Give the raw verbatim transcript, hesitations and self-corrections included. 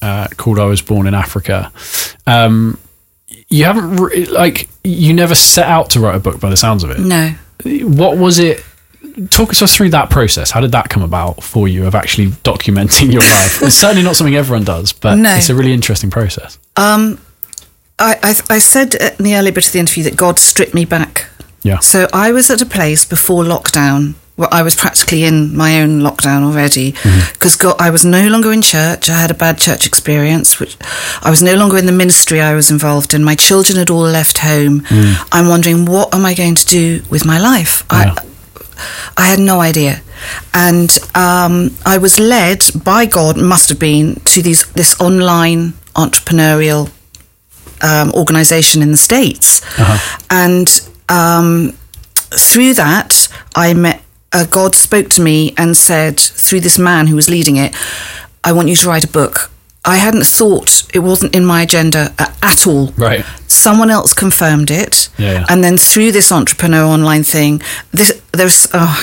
uh, called I Was Born in Africa. Um, you haven't, re- like, you never set out to write a book by the sounds of it. No. What was it? Talk us through that process. How did that come about for you of actually documenting your life? It's certainly not something everyone does, but no. It's a really interesting process. Um, I, I, I said in the early bit of the interview that God stripped me back. Yeah. So I was at a place before lockdown where I was practically in my own lockdown already, because mm-hmm. I was no longer in church. I had a bad church experience, which I was no longer in the ministry I was involved in. My children had all left home. Mm. I'm wondering, what am I going to do with my life? Yeah. I, I had no idea. And um, I was led by God, must have been, to these this online entrepreneurial um, organisation in the States. Uh-huh. And um, through that, I met, uh, God spoke to me and said, through this man who was leading it, I want you to write a book. I hadn't thought, it wasn't in my agenda uh, at all. Right. Someone else confirmed it. Yeah, yeah. And then through this entrepreneur online thing, this there's, oh,